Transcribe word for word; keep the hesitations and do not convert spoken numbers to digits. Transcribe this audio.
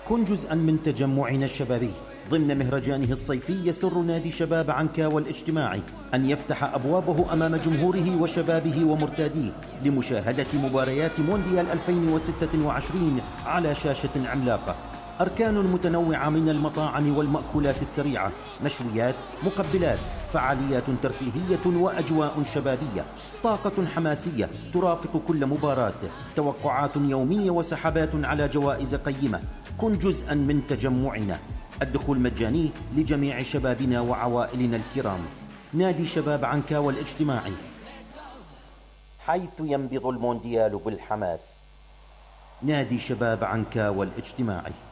كن جزءا من تجمعنا الشبابي. ضمن مهرجانه الصيفي يسر نادي شباب عنكاوى الاجتماعي أن يفتح أبوابه أمام جمهوره وشبابه ومرتاديه لمشاهدة مباريات مونديال ألفين وستة وعشرين على شاشة عملاقة. أركان متنوعة من المطاعم والمأكولات السريعة، مشويات، مقبلات، فعاليات ترفيهية وأجواء شبابية، طاقة حماسية ترافق كل مباراة، توقعات يومية وسحبات على جوائز قيمة. كن جزءا من تجمعنا. الدخول مجاني لجميع شبابنا وعوائلنا الكرام. نادي شباب عنكاوى الاجتماعي، حيث ينبض المونديال بالحماس. نادي شباب عنكاوى الاجتماعي.